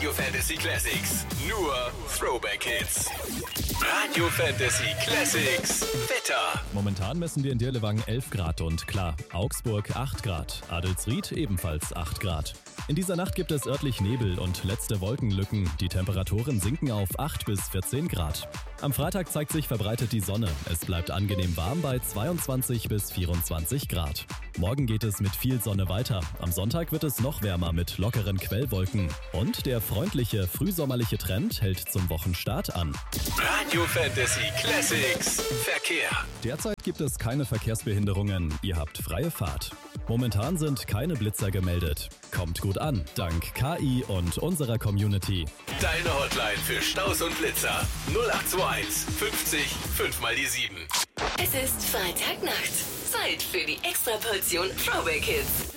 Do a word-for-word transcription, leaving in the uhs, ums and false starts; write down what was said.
Radio Fantasy Classics. Nur Throwback Hits. Radio Fantasy Classics. Wetter. Momentan messen wir in Dirlewangen elf Grad und klar. Augsburg acht Grad. Adelsried ebenfalls acht Grad. In dieser Nacht gibt es örtlich Nebel und letzte Wolkenlücken. Die Temperaturen sinken auf acht bis vierzehn Grad. Am Freitag zeigt sich verbreitet die Sonne. Es bleibt angenehm warm bei zweiundzwanzig bis vierundzwanzig Grad. Morgen geht es mit viel Sonne weiter. Am Sonntag wird es noch wärmer mit lockeren Quellwolken. Und der freundliche, frühsommerliche Trend hält zum Wochenstart an. Radio Fantasy Classics. Verkehr. Derzeit gibt es keine Verkehrsbehinderungen. Ihr habt freie Fahrt. Momentan sind keine Blitzer gemeldet. Kommt gut an, dank K I und unserer Community. Deine Hotline für Staus und Blitzer. null acht zwei eins fünfzig fünf mal die sieben. Es ist Freitagnacht. Zeit für die Extraportion Throwback Hits.